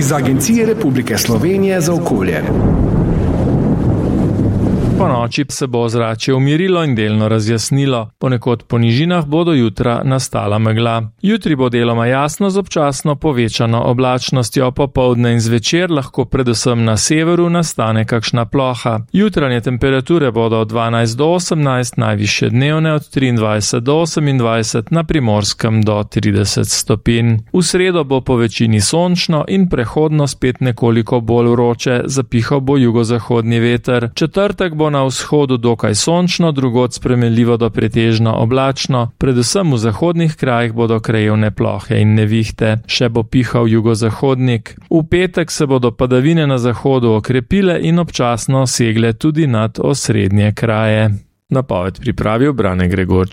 iz Agencije Republike Slovenije za okolje. Po noči se bo ozračje umirilo in delno razjasnilo. Ponekod po nižinah bo do jutra nastala megla. Jutri bo deloma jasno z občasno povečano oblačnostjo, popoldne in zvečer lahko predvsem na severu nastane kakšna ploha. Jutranje temperature bodo od 12 do 18, najvišje dnevne od 23 do 28, na Primorskem do 30 stopinj. V sredo bo po večini sončno in prehodno spet nekoliko bolj vroče, zapihal bo jugozahodni veter. Četrtek bo na vzhodu dokaj sončno, drugod spremenljivo do pretežno oblačno, predvsem v zahodnih krajih bodo krajevne plohe in nevihte, še bo pihal jugozahodnik. V petek se bodo padavine na zahodu okrepile in občasno segle tudi nad osrednje kraje. Napoved pripravil Brane Gregorčič.